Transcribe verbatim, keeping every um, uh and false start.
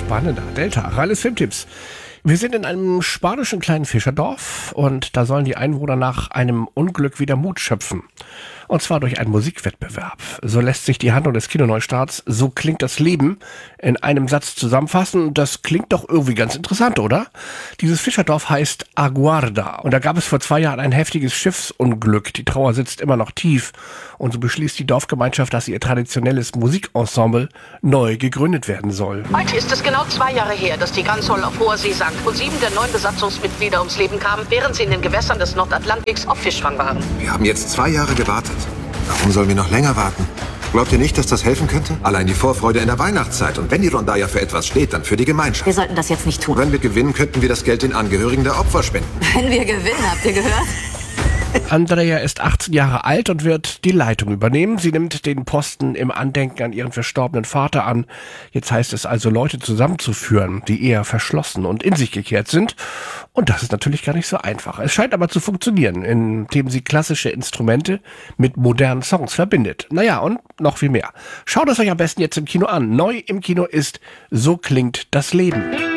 spannender. Delta, Ralles Filmtipps. Wir sind in einem spanischen kleinen Fischerdorf und da sollen die Einwohner nach einem Unglück wieder Mut schöpfen. Und zwar durch einen Musikwettbewerb. So lässt sich die Handlung des Kinoneustarts "So klingt das Leben" in einem Satz zusammenfassen. Das klingt doch irgendwie ganz interessant, oder? Dieses Fischerdorf heißt Aguarda und da gab es vor zwei Jahren ein heftiges Schiffsunglück. Die Trauer sitzt immer noch tief und so beschließt die Dorfgemeinschaft, dass ihr traditionelles Musikensemble neu gegründet werden soll. Heute ist es genau zwei Jahre her, dass die Gansol auf hoher See sank und sieben der neun Besatzungsmitglieder ums Leben kamen, während sie in den Gewässern des Nordatlantiks auf Fischfang waren. Wir haben jetzt zwei Jahre gewartet. Warum sollen wir noch länger warten? Glaubt ihr nicht, dass das helfen könnte? Allein die Vorfreude in der Weihnachtszeit. Und wenn die Rondalla für etwas steht, dann für die Gemeinschaft. Wir sollten das jetzt nicht tun. Wenn wir gewinnen, könnten wir das Geld den Angehörigen der Opfer spenden. Wenn wir gewinnen, habt ihr gehört? Andrea ist achtzehn Jahre alt und wird die Leitung übernehmen. Sie nimmt den Posten im Andenken an ihren verstorbenen Vater an. Jetzt heißt es also, Leute zusammenzuführen, die eher verschlossen und in sich gekehrt sind. Und das ist natürlich gar nicht so einfach. Es scheint aber zu funktionieren, indem sie klassische Instrumente mit modernen Songs verbindet. Naja, und noch viel mehr. Schaut es euch am besten jetzt im Kino an. Neu im Kino ist "So klingt das Leben".